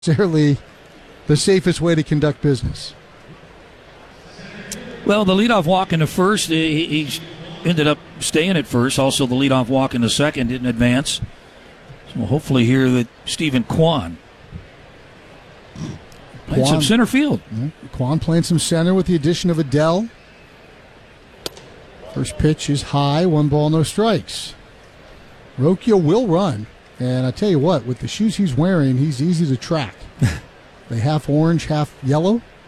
necessarily the safest way to conduct business. Well, the leadoff walk in the first, he ended up staying at first. Also, the leadoff walk in the second didn't advance. So we'll hopefully hear that Stephen Kwan playing some center field. Kwan playing some center with the addition of Adell. First pitch is high, 1 ball, no strikes. Rocchio will run, and I tell you what, with the shoes he's wearing, he's easy to track. They half orange, half yellow.